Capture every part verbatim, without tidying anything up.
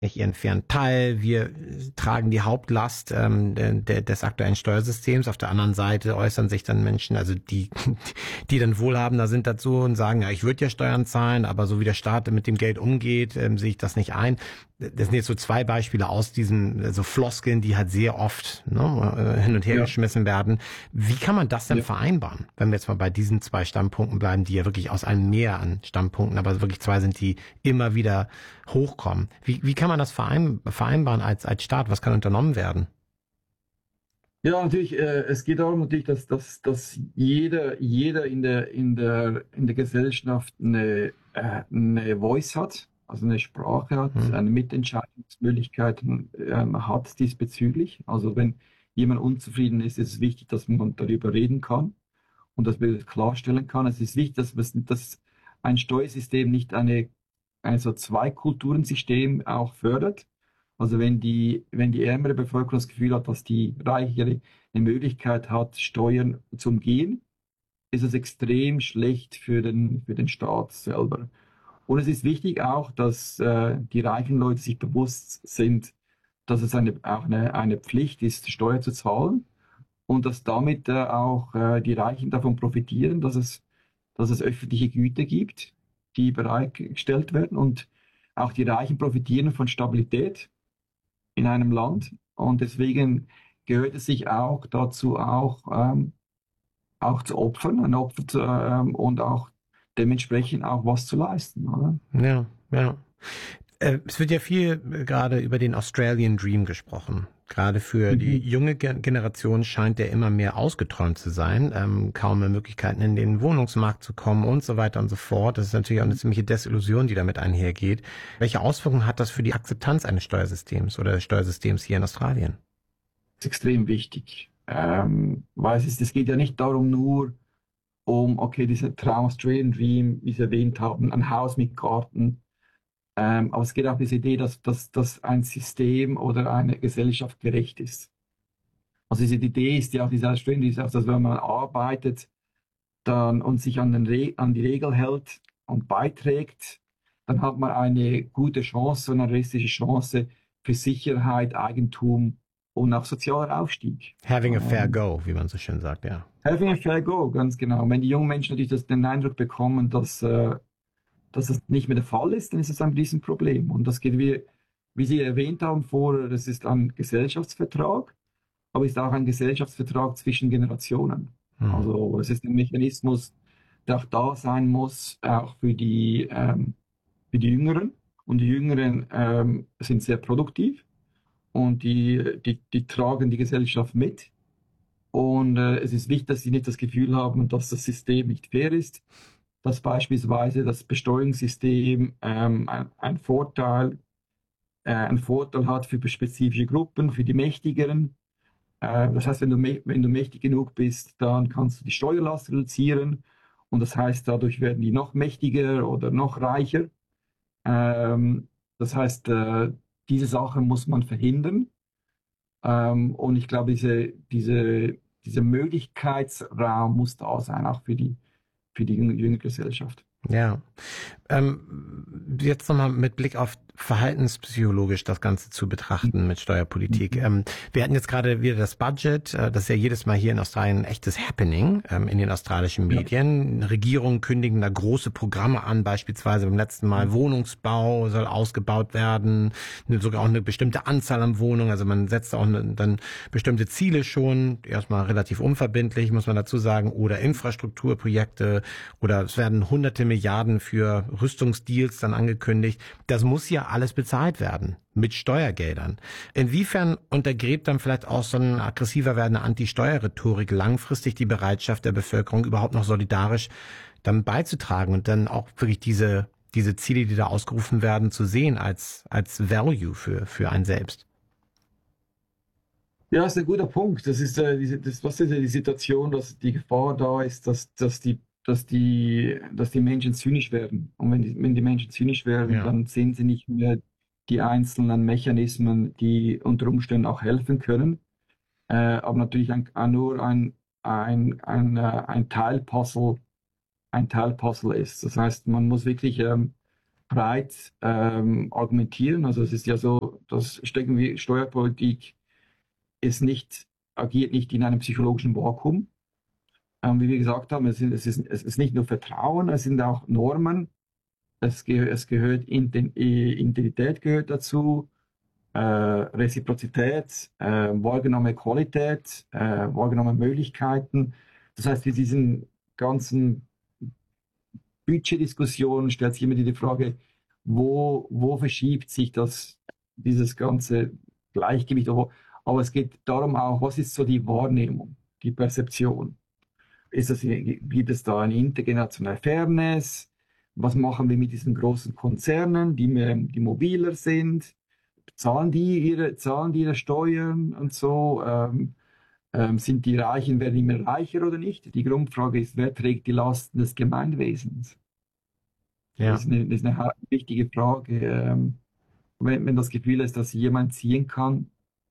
ihren fairen Teil, wir tragen die Hauptlast ähm, de, des aktuellen Steuersystems. Auf der anderen Seite äußern sich dann Menschen, also die, die dann wohlhabender sind dazu und sagen, ja, ich würde ja Steuern zahlen, aber so wie der Staat mit dem Geld umgeht, ähm, sehe ich das nicht ein. Das sind jetzt so zwei Beispiele aus diesen so Floskeln, die halt sehr oft ne, hin und her Ja. geschmissen werden. Wie kann man das denn Ja. vereinbaren, wenn wir jetzt mal bei diesen zwei Standpunkten bleiben, die ja wirklich aus einem Meer an Standpunkten, aber wirklich zwei sind, die immer wieder hochkommen. Wie, wie kann man das verein, vereinbaren als, als Staat? Was kann unternommen werden? Ja, natürlich, äh, es geht darum natürlich, dass, dass, dass jeder, jeder in der, in der, in der Gesellschaft eine, äh, eine Voice hat, also eine Sprache hat, Hm. eine Mitentscheidungsmöglichkeiten ähm, hat diesbezüglich. Also wenn jemand unzufrieden ist, ist es wichtig, dass man darüber reden kann und dass man das klarstellen kann. Es ist wichtig, dass, wir- dass ein Steuersystem nicht eine, ein so Zwei-Kulturen-System auch fördert. Also wenn die, wenn die ärmere Bevölkerung das Gefühl hat, dass die reichere eine Möglichkeit hat, Steuern zu umgehen, ist es extrem schlecht für den, für den Staat selber. Und es ist wichtig auch, dass äh, die reichen Leute sich bewusst sind, dass es eine, auch eine, eine Pflicht ist, Steuer zu zahlen und dass damit äh, auch äh, die Reichen davon profitieren, dass es, dass es öffentliche Güter gibt, die bereitgestellt werden und auch die Reichen profitieren von Stabilität in einem Land und deswegen gehört es sich auch dazu, auch, ähm, auch zu opfern, ein Opfer zu, ähm, und auch dementsprechend auch was zu leisten, oder? Ja, ja. Äh, es wird ja viel äh, gerade über den Australian Dream gesprochen. Gerade für die Mhm. junge Ge- Generation scheint der immer mehr ausgeträumt zu sein. Ähm, kaum mehr Möglichkeiten in den Wohnungsmarkt zu kommen und so weiter und so fort. Das ist natürlich auch eine ziemliche Desillusion, die damit einhergeht. Welche Auswirkungen hat das für die Akzeptanz eines Steuersystems oder des Steuersystems hier in Australien? Das ist extrem wichtig, ähm, weil es, ist, es geht ja nicht darum nur um, okay, dieser Traum Australian Dream, wie Sie erwähnt haben, ein Haus mit Garten, ähm, aber es geht auch um diese Idee, dass, dass, dass ein System oder eine Gesellschaft gerecht ist. Also diese Idee ist ja auch, diese Australian Dream ist auch, dass wenn man arbeitet, dann und sich an, den Re an die Regel hält und beiträgt, dann hat man eine gute Chance, eine realistische Chance für Sicherheit, Eigentum und auch sozialer Aufstieg. Having a fair Ähm, go, wie man so schön sagt, ja. having a fair go, ganz genau. Wenn die jungen Menschen natürlich das, den Eindruck bekommen, dass, äh, dass das nicht mehr der Fall ist, dann ist es ein Riesenproblem. Und das geht wie, wie Sie erwähnt haben vorher, das ist ein Gesellschaftsvertrag, aber es ist auch ein Gesellschaftsvertrag zwischen Generationen. Hm. Also es ist ein Mechanismus, der auch da sein muss, auch für die, ähm, für die Jüngeren. Und die Jüngeren ähm, sind sehr produktiv und die, die, die tragen die Gesellschaft mit. Und äh, es ist wichtig, dass sie nicht das Gefühl haben, dass das System nicht fair ist, dass beispielsweise das Besteuerungssystem ähm, ein, ein Vorteil, äh, einen Vorteil hat für spezifische Gruppen, für die Mächtigeren. Äh, das heißt, wenn du, wenn du mächtig genug bist, dann kannst du die Steuerlast reduzieren und das heißt, dadurch werden die noch mächtiger oder noch reicher. Ähm, das heißt, äh, diese Sachen muss man verhindern. Ähm, und ich glaube, diese, diese, dieser Möglichkeitsraum muss da sein, auch für die, für die jüngere Gesellschaft. Ja. Ähm, jetzt nochmal mit Blick auf verhaltenspsychologisch das Ganze zu betrachten mit Steuerpolitik. Mhm. Ähm, wir hatten jetzt gerade wieder das Budget, äh, das ist ja jedes Mal hier in Australien ein echtes Happening ähm, in den australischen Ja. Medien. Regierungen kündigen da große Programme an, beispielsweise beim letzten Mal Wohnungsbau soll ausgebaut werden, sogar auch eine bestimmte Anzahl an Wohnungen, also man setzt auch eine, dann bestimmte Ziele schon, erstmal relativ unverbindlich, muss man dazu sagen, oder Infrastrukturprojekte oder es werden hunderte Milliarden für Rüstungsdeals dann angekündigt. Das muss ja alles bezahlt werden mit Steuergeldern. Inwiefern untergräbt dann vielleicht auch so eine aggressiver werdende Anti-Steuer-Rhetorik langfristig die Bereitschaft der Bevölkerung überhaupt noch solidarisch dann beizutragen und dann auch wirklich diese diese Ziele, die da ausgerufen werden, zu sehen als als Value für für einen selbst? Ja, ist ein guter Punkt. Das ist äh, diese, das, was ist ja die Situation, dass die Gefahr da ist, dass, dass die, dass die, dass die Menschen zynisch werden. Und wenn die, wenn die Menschen zynisch werden, Ja. dann sehen sie nicht mehr die einzelnen Mechanismen, die unter Umständen auch helfen können. Äh, aber natürlich ein, ein, nur ein, ein, ein, äh, ein Teilpuzzle, ein Teilpuzzle ist. Das heißt, man muss wirklich ähm, breit ähm, argumentieren. Also es ist ja so, dass irgendwie Steuerpolitik ist nicht, agiert nicht in einem psychologischen Vakuum. Ähm, wie wir gesagt haben, es ist, es, ist, es ist nicht nur Vertrauen, es sind auch Normen. Es, ge es gehört Inten Integrität gehört dazu, äh, Reziprozität, äh, wahrgenommene Qualität, äh, wahrgenommene Möglichkeiten. Das heißt, für diesen ganzen Budgetdiskussion stellt sich immer die Frage, wo, wo verschiebt sich das, dieses ganze Gleichgewicht? Aber, aber es geht darum auch, was ist so die Wahrnehmung, die Perzeption? Ist das, gibt es da eine intergenerationale Fairness? Was machen wir mit diesen großen Konzernen, die, mehr, die mobiler sind? Zahlen die ihre, zahlen die ihre Steuern und so? Ähm, ähm, sind die Reichen, werden immer reicher oder nicht? Die Grundfrage ist, wer trägt die Lasten des Gemeinwesens? Ja. Das ist eine, das ist eine wichtige Frage. Ähm, wenn, wenn das Gefühl ist, dass jemand ziehen kann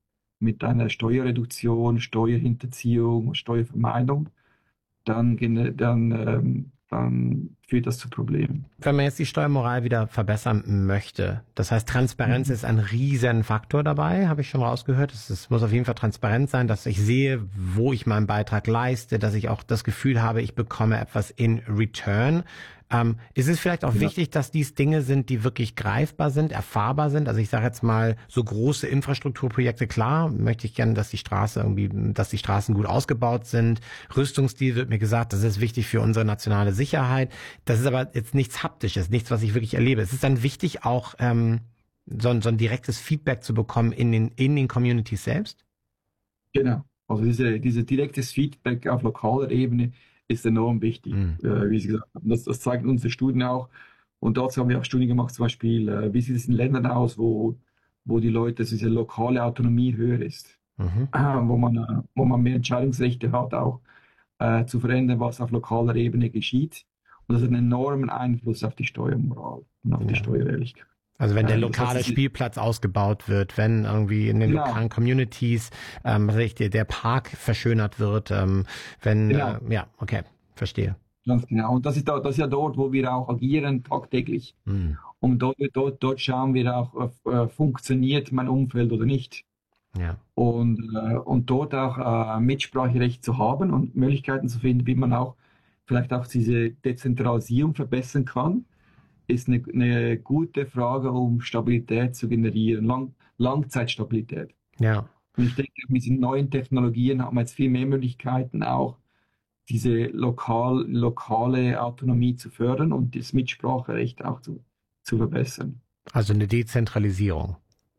mit einer Steuerreduktion, Steuerhinterziehung, Steuervermeidung, dann, gene- dann, ähm, dann führt das zu Problemen. Wenn man jetzt die Steuermoral wieder verbessern möchte, das heißt, Transparenz Mhm. ist ein riesen Faktor dabei, habe ich schon rausgehört. Es, es muss auf jeden Fall transparent sein, dass ich sehe, wo ich meinen Beitrag leiste, dass ich auch das Gefühl habe, ich bekomme etwas in Return. Ähm, ist es vielleicht auch Ja. wichtig, dass dies Dinge sind, die wirklich greifbar sind, erfahrbar sind? Also ich sage jetzt mal, so große Infrastrukturprojekte, klar, möchte ich gerne, dass die Straße irgendwie, dass die Straßen gut ausgebaut sind. Rüstungsstil wird mir gesagt, das ist wichtig für unsere nationale Sicherheit. Das ist aber jetzt nichts Haptisches, nichts, was ich wirklich erlebe. Es ist dann wichtig, auch ähm, so, ein, so ein direktes Feedback zu bekommen in den, in den Communities selbst? Genau. Also diese, dieses direktes Feedback auf lokaler Ebene ist enorm wichtig, Mhm. äh, wie Sie gesagt haben. Das, das zeigen unsere Studien auch. Und dazu haben wir auch Studien gemacht, zum Beispiel, äh, wie sieht es in Ländern aus, wo, wo die Leute, also diese lokale Autonomie höher ist, Mhm. äh, wo man, äh, wo man mehr Entscheidungsrechte hat, auch äh, zu verändern, was auf lokaler Ebene geschieht. Und das hat einen enormen Einfluss auf die Steuermoral und auf die Ja. Steuerehrlichkeit. Also wenn der Ähm, das heißt, lokale es ist- Spielplatz ausgebaut wird, wenn irgendwie in den Genau. lokalen Communities ähm, was weiß ich, der, der Park verschönert wird, ähm, wenn Genau. äh, ja, okay, verstehe. Ganz genau. Und das ist, da, das ist ja dort, wo wir auch agieren, tagtäglich. Hm. Und dort, dort, dort schauen wir auch, äh, funktioniert mein Umfeld oder nicht. Ja. Und, äh, und dort auch äh, Mitspracherecht zu haben und Möglichkeiten zu finden, wie man auch vielleicht auch diese Dezentralisierung verbessern kann, ist eine, eine gute Frage, um Stabilität zu generieren, Lang, Langzeitstabilität. Ja. Und ich denke, mit diesen neuen Technologien haben wir jetzt viel mehr Möglichkeiten, auch diese lokal, lokale Autonomie zu fördern und das Mitspracherecht auch zu, zu verbessern. Also eine Dezentralisierung.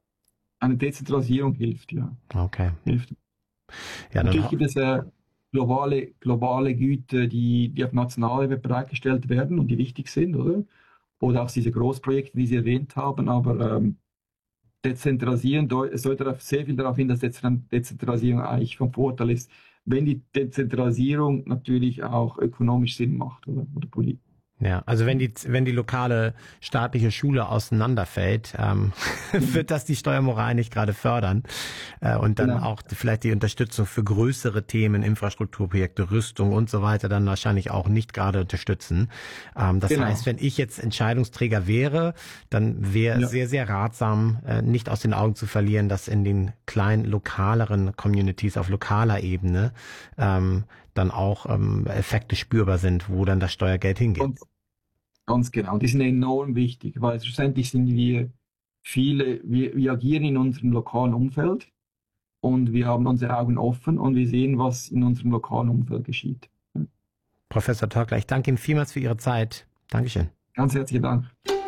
Eine Dezentralisierung hilft, ja. Okay. Hilft. Ja, dann Natürlich ho- gibt es äh, globale, globale Güter, die, die auf nationaler Ebene bereitgestellt werden und die wichtig sind, oder? Oder auch diese Großprojekte, die Sie erwähnt haben, aber ähm, Dezentralisieren, deu- es deutet darauf- sehr viel darauf hin, dass Dezentral- Dezentralisierung eigentlich vom Vorteil ist, wenn die Dezentralisierung natürlich auch ökonomisch Sinn macht, oder, oder politisch. Ja, also wenn die, wenn die lokale staatliche Schule auseinanderfällt, ähm, wird das die Steuermoral nicht gerade fördern. Äh, und dann Genau. auch vielleicht die Unterstützung für größere Themen, Infrastrukturprojekte, Rüstung und so weiter dann wahrscheinlich auch nicht gerade unterstützen. Ähm, das Genau. heißt, wenn ich jetzt Entscheidungsträger wäre, dann wäre Ja. es sehr, sehr ratsam, äh, nicht aus den Augen zu verlieren, dass in den kleinen, lokaleren Communities auf lokaler Ebene ähm, dann auch ähm, Effekte spürbar sind, wo dann das Steuergeld hingeht. Und ganz genau. Die sind enorm wichtig, weil schlussendlich sind wir viele, wir, wir agieren in unserem lokalen Umfeld und wir haben unsere Augen offen und wir sehen, was in unserem lokalen Umfeld geschieht. Professor Törckler, ich danke Ihnen vielmals für Ihre Zeit. Dankeschön. Ganz herzlichen Dank.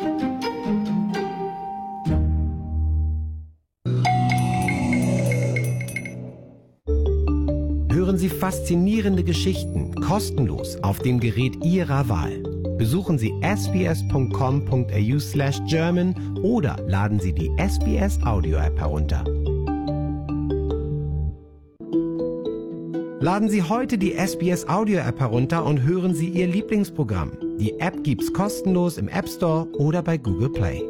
Hören Sie faszinierende Geschichten kostenlos auf dem Gerät Ihrer Wahl. Besuchen Sie s b s punkt com punkt a u slash German oder laden Sie die S B S Audio App herunter. Laden Sie heute die S B S Audio App herunter und hören Sie Ihr Lieblingsprogramm. Die App gibt's kostenlos im App Store oder bei Google Play.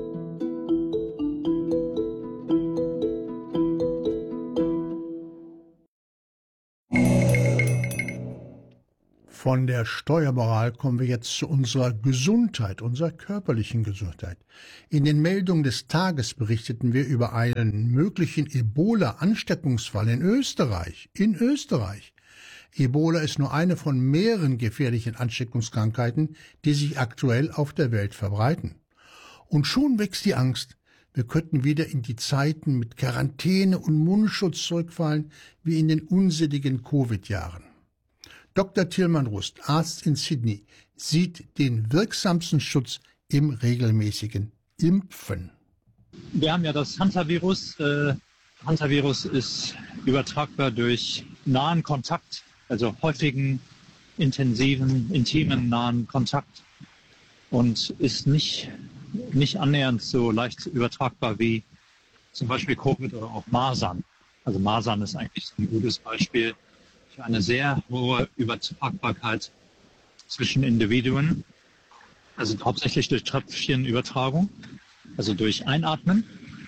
Von der Steuermoral kommen wir jetzt zu unserer Gesundheit, unserer körperlichen Gesundheit. In den Meldungen des Tages berichteten wir über einen möglichen Ebola-Ansteckungsfall in Österreich. In Österreich. Ebola ist nur eine von mehreren gefährlichen Ansteckungskrankheiten, die sich aktuell auf der Welt verbreiten. Und schon wächst die Angst, wir könnten wieder in die Zeiten mit Quarantäne und Mundschutz zurückfallen, wie in den unsinnigen Covid-Jahren. Doktor Tilman Rust, Arzt in Sydney, sieht den wirksamsten Schutz im regelmäßigen Impfen. Wir haben ja das Hantavirus. Äh, Hantavirus ist übertragbar durch nahen Kontakt, also häufigen, intensiven, intimen, nahen Kontakt und ist nicht, nicht annähernd so leicht übertragbar wie zum Beispiel Covid oder auch Masern. Also Masern ist eigentlich ein gutes Beispiel für eine sehr hohe Übertragbarkeit zwischen Individuen, also hauptsächlich durch Tröpfchenübertragung, also durch Einatmen.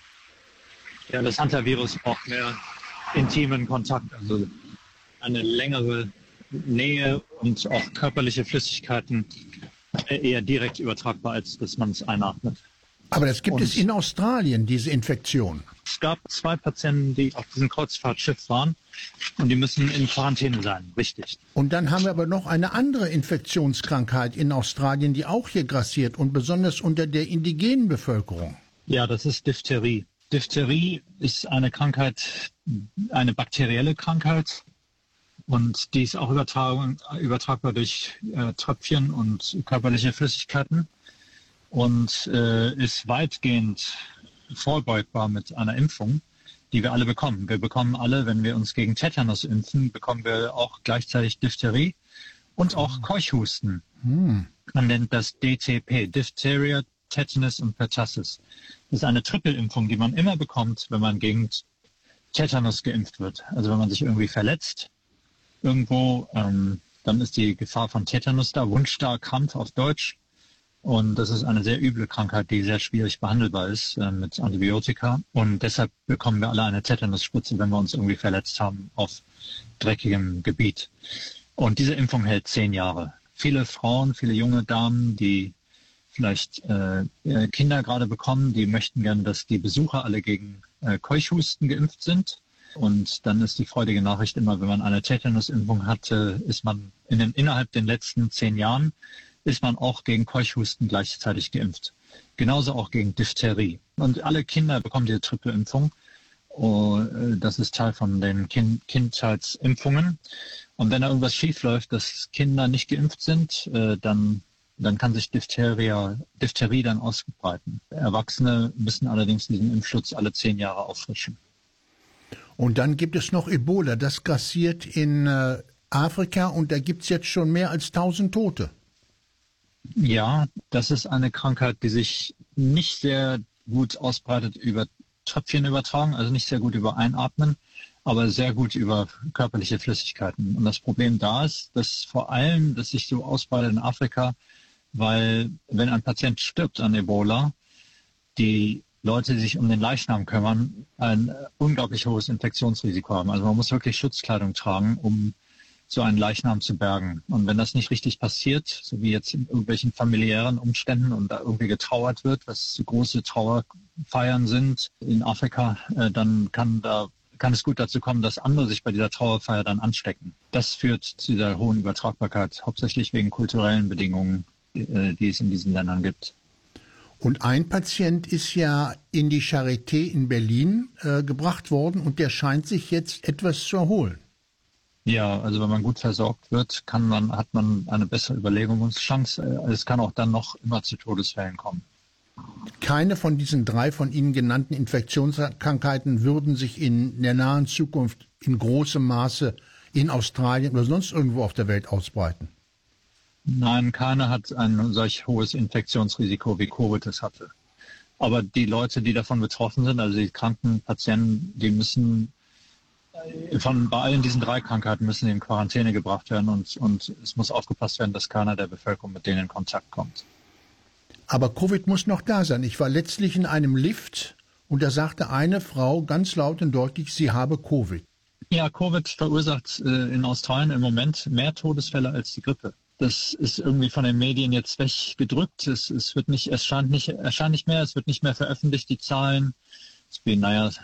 Ja, das Hantavirus braucht mehr intimen Kontakt, also eine längere Nähe und auch körperliche Flüssigkeiten eher direkt übertragbar, als dass man es einatmet. Aber das gibt Und es in Australien, diese Infektion. Es gab zwei Patienten, die auf diesem Kreuzfahrtschiff waren und die müssen in Quarantäne sein, richtig. Und dann haben wir aber noch eine andere Infektionskrankheit in Australien, die auch hier grassiert und besonders unter der indigenen Bevölkerung. Ja, das ist Diphtherie. Diphtherie ist eine Krankheit, eine bakterielle Krankheit und die ist auch übertrag, übertragbar durch äh, Tröpfchen und körperliche Flüssigkeiten und äh, ist weitgehend vorbeugbar mit einer Impfung, die wir alle bekommen. Wir bekommen alle, wenn wir uns gegen Tetanus impfen, bekommen wir auch gleichzeitig Diphtherie und auch Keuchhusten. Hm. Man nennt das D T P, Diphtheria, Tetanus und Pertussis. Das ist eine Trippelimpfung, die man immer bekommt, wenn man gegen Tetanus geimpft wird. Also wenn man sich irgendwie verletzt irgendwo, ähm, dann ist die Gefahr von Tetanus da, Wundstarkrampf auf Deutsch. Und das ist eine sehr üble Krankheit, die sehr schwierig behandelbar ist äh, mit Antibiotika. Und deshalb bekommen wir alle eine Tetanusspritze, wenn wir uns irgendwie verletzt haben auf dreckigem Gebiet. Und diese Impfung hält zehn Jahre. Viele Frauen, viele junge Damen, die vielleicht äh, Kinder gerade bekommen, die möchten gerne, dass die Besucher alle gegen äh, Keuchhusten geimpft sind. Und dann ist die freudige Nachricht immer, wenn man eine Tetanusimpfung hatte, ist man in den, innerhalb den letzten zehn Jahren ist man auch gegen Keuchhusten gleichzeitig geimpft. Genauso auch gegen Diphtherie. Und alle Kinder bekommen diese Trippelimpfung. Das ist Teil von den kind Kindheitsimpfungen. Und wenn da irgendwas schief läuft, dass Kinder nicht geimpft sind, dann, dann kann sich Diphtheria, Diphtherie dann ausbreiten. Erwachsene müssen allerdings diesen Impfschutz alle zehn Jahre auffrischen. Und dann gibt es noch Ebola. Das grassiert in äh, Afrika und da gibt es jetzt schon mehr als tausend Tote. Ja, das ist eine Krankheit, die sich nicht sehr gut ausbreitet über Tröpfchenübertragung, also nicht sehr gut über Einatmen, aber sehr gut über körperliche Flüssigkeiten. Und das Problem da ist, dass vor allem, dass sich so ausbreitet in Afrika, weil wenn ein Patient stirbt an Ebola, die Leute, die sich um den Leichnam kümmern, ein unglaublich hohes Infektionsrisiko haben. Also man muss wirklich Schutzkleidung tragen, um so einen Leichnam zu bergen. Und wenn das nicht richtig passiert, so wie jetzt in irgendwelchen familiären Umständen und da irgendwie getrauert wird, was so große Trauerfeiern sind in Afrika, äh, dann kann da kann es gut dazu kommen, dass andere sich bei dieser Trauerfeier dann anstecken. Das führt zu dieser hohen Übertragbarkeit, hauptsächlich wegen kulturellen Bedingungen, äh, die es in diesen Ländern gibt. Und ein Patient ist ja in die Charité in Berlin äh, gebracht worden und der scheint sich jetzt etwas zu erholen. Ja, also wenn man gut versorgt wird, kann man, hat man eine bessere Überlegungschance. Es kann auch dann noch immer zu Todesfällen kommen. Keine von diesen drei von Ihnen genannten Infektionskrankheiten würden sich in der nahen Zukunft in großem Maße in Australien oder sonst irgendwo auf der Welt ausbreiten? Nein, keine hat ein solch hohes Infektionsrisiko wie Covid es hatte. Aber die Leute, die davon betroffen sind, also die kranken Patienten, die müssen von bei allen diesen drei Krankheiten müssen in Quarantäne gebracht werden und, und es muss aufgepasst werden, dass keiner der Bevölkerung mit denen in Kontakt kommt. Aber Covid muss noch da sein. Ich war letztlich in einem Lift und da sagte eine Frau ganz laut und deutlich, sie habe Covid. Ja, Covid verursacht äh, in Australien im Moment mehr Todesfälle als die Grippe. Das ist irgendwie von den Medien jetzt weggedrückt. Es, es wird nicht, es scheint nicht, erscheint nicht mehr, es wird nicht mehr veröffentlicht, die Zahlen. Es, naja,